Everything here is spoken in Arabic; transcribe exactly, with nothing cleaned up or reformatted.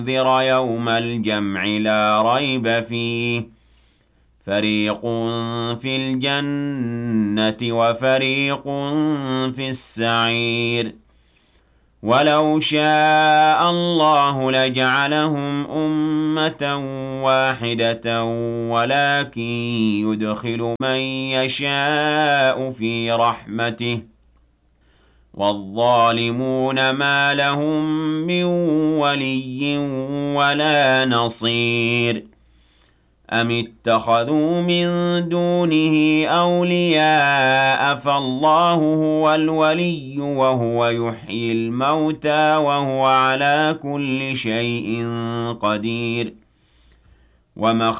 لِيُنذِرَ يَوْمَ الْجَمْعِ لَا رَيْبَ فِيهِ فَرِيقٌ فِي الْجَنَّةِ وَفَرِيقٌ فِي السَّعِيرِ وَلَوْ شَاءَ اللَّهُ لَجَعَلَهُمْ أُمَّةً وَاحِدَةً وَلَكِن يُدْخِلُ مَن يَشَاءُ فِي رَحْمَتِهِ ۚ وَالظَّالِمُونَ مَا لَهُم مِّن وَلِيٍّ وَلَا نَصِيرٍ أَمِ اتَّخَذُوا مِن دُونِهِ أَوْلِيَاءَ فَاللَّهُ هُوَ الْوَلِيُّ وَهُوَ يُحْيِي الْمَوْتَىٰ وَهُوَ عَلَىٰ كُلِّ شَيْءٍ قَدِيرٌ وَمَا